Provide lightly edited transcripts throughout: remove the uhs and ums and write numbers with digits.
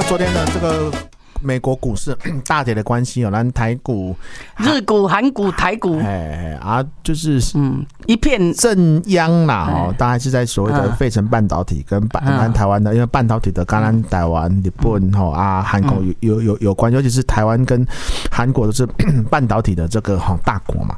昨天的这个美国股市大跌的关系哦，咱台股、 日股、韩股、台股， 就是一片正央啦哦，大概是在所谓的费城半导体跟咱台湾的，因为半导体的跟咱台湾、日本韩国有关，尤其是台湾跟韩国都是半导体的这个大国嘛，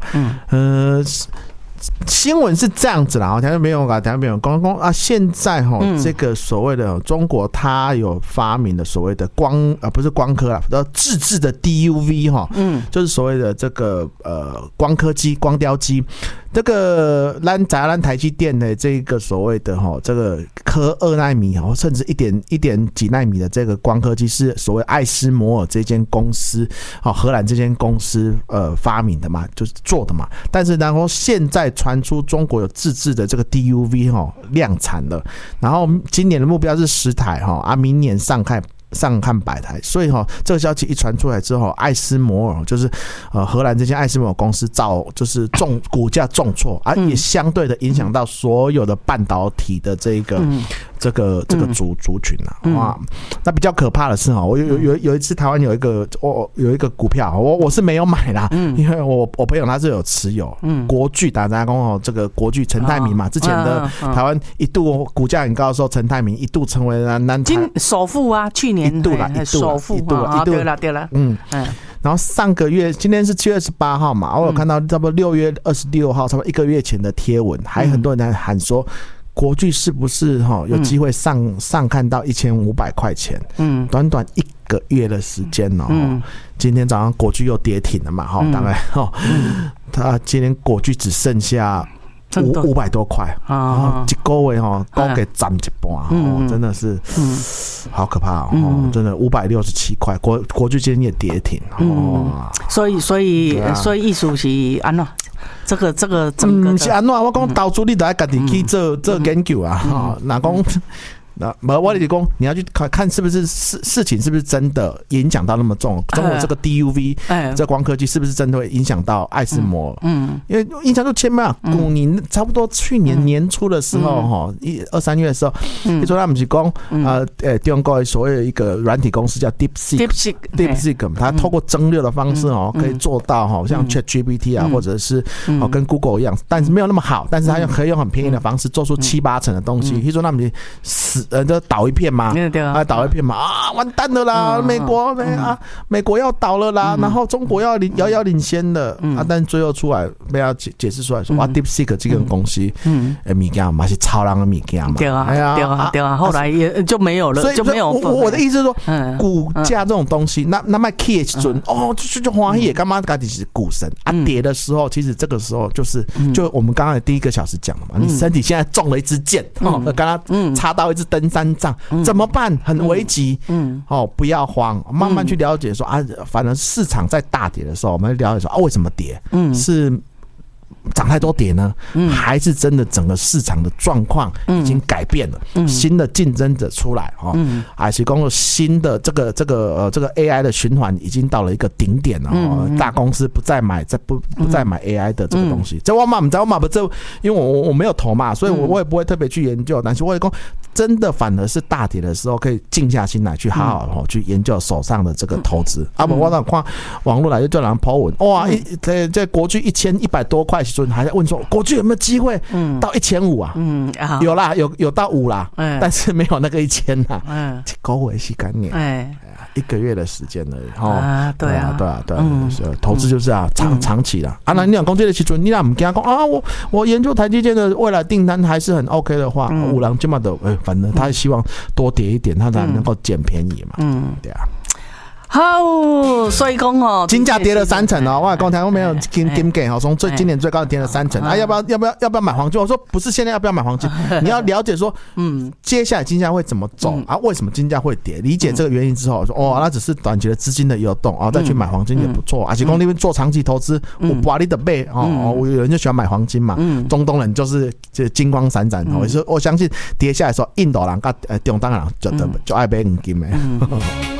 新闻是这样子啦，台湾没有讲啊。现在这个所谓的中国，它有发明的所谓的不是光刻啦，自制的 DUV 就是所谓的这个光刻机、光雕机。这个咱台积电的这个所谓的这个刻2奈米甚至一点几奈米的这个光刻机是所谓艾斯摩尔这间公司荷兰这间公司发明的嘛，就是做的嘛。但是然后现在传出中国有自制的这个 DUV 量产了，然后今年的目标是10台明年上看100台，所以这个消息一传出来之后，艾斯摩尔就是荷兰这间艾斯摩尔公司就是股价重挫也相对的影响到所有的半导体的这个族群哇，那比较可怕的是我有一次台湾有一个股票，我是没有买啦，因为我朋友他是有持有国巨，大家讲这个国巨陈泰明嘛，之前的台湾一度股价很高的时候，陈泰明一度成为南首富啊，去年一度首富对了， 然后上个月今天是7月28号嘛，我有看到差不多6月26号，差不多1个月前的贴文，还很多人在喊说国巨是不是有机会上看到1500块钱？短短1个月的时间今天早上国巨又跌停了嘛，大概他今天国巨只剩下500多块一个月高给涨一半真的是好可怕真的567块，国巨今天也跌停所以意思是安怎？这个是安怎？我讲投资你得自己去做研究啊，哪讲？我跟你讲，你要去看是不是事情是不是真的影响到那么重？中国这个 DUV 这光刻机是不是真的会影响到艾斯摩尔？因为影响就千万股你差不多去年年初的时候2、3月的时候，你说他们是讲中国所谓的一个软体公司叫 DeepSeek， 它透过蒸馏的方式可以做到像 ChatGPT 或者是跟 Google 一样，但是没有那么好，但是它可以用很便宜的方式做出7-8成的东西。你说他们就倒一片嘛，倒一片嘛完蛋了啦！美国要倒了啦，然后中国要遥遥领先了但最后出来被他解释出来说，DeepSeek 这个公司物件嘛是超人的物件嘛， 对啊，后来也就没有了， 所以就没有。 我的意思是说，股价这种东西，那卖 key 准就欢喜，干嘛自己是股神跌的时候，其实这个时候就我们刚才第1个小时讲了嘛，你身体现在中了一支箭刚刚插到一支登山杖怎么办？很危急不要慌，慢慢去了解说反正市场在大跌的时候，我们了解说为什么跌是涨太多跌呢，还是真的整个市场的状况已经改变了，新的竞争者出来还是说新的这个 AI 的循环已经到了一个顶点了大公司不再买 AI 的这个东西。这我嘛不知道，因为我没有投嘛，所以我也不会特别去研究。但是我也说，真的反而是大跌的时候，可以静下心来去好好去研究手上的这个投资。不，我看网络来就叫人 po 文，哇，这国巨1100多块。还在问说国巨有没有机会到1500啊？有啦，有到5啦，但是没有那个1000啦。高维是概念，1个月的时间而已对啊，投资就是长期啦。那你讲讲这个时阵，你若不惊讲我研究台积电的未来订单还是很 OK 的话，有人这么的反正他希望多跌一点，他才能够捡便宜嘛。对啊。 好，所以讲金价跌了3成我讲台湾没有金价从今年最高的跌了3成要不要买黄金？我说不是现在要不要买黄金，你要了解说接下来金价会怎么走为什么金价会跌？理解这个原因之后说那只是短期的资金的流动再去买黄金也不错而且讲那边做长期投资我把你的背有人就喜欢买黄金嘛中东人就是金光闪闪我相信跌下来的时候印度人跟中东人就爱买黄金的